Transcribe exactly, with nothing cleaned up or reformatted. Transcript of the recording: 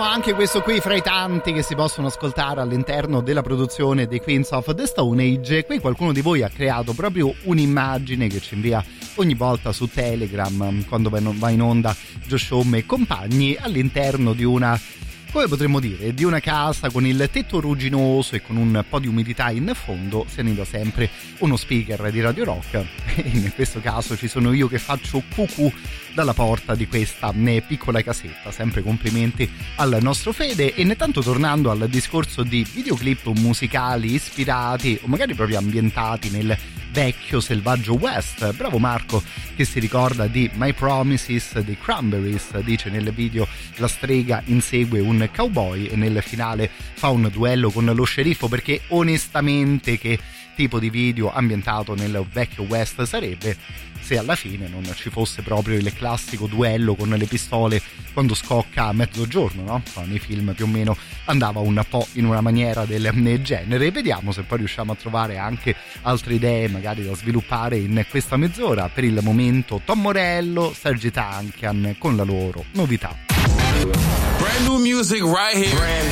anche questo qui fra i tanti che si possono ascoltare all'interno della produzione dei Queens of the Stone Age. Qui qualcuno di voi ha creato proprio un'immagine che ci invia ogni volta su Telegram quando va in onda Josh Homme e compagni, all'interno di una, come potremmo dire, di una casa con il tetto rugginoso e con un po' di umidità in fondo, si annida sempre uno speaker di Radio Rock e in questo caso ci sono io che faccio cucù dalla porta di questa piccola casetta. Sempre complimenti al nostro Fede. E intanto, tornando al discorso di videoclip musicali ispirati o magari proprio ambientati nel vecchio selvaggio West, bravo Marco che si ricorda di My Promises dei Cranberries, dice nel video la strega insegue un cowboy e nel finale fa un duello con lo sceriffo, perché onestamente che tipo di video ambientato nel vecchio West sarebbe se alla fine non ci fosse proprio il classico duello con le pistole quando scocca a mezzogiorno, no? Nei film più o meno andava un po' in una maniera del genere. Vediamo se poi riusciamo a trovare anche altre idee magari da sviluppare in questa mezz'ora. Per il momento Tom Morello, Serge Tankian con la loro novità. Brand new music right here. Brand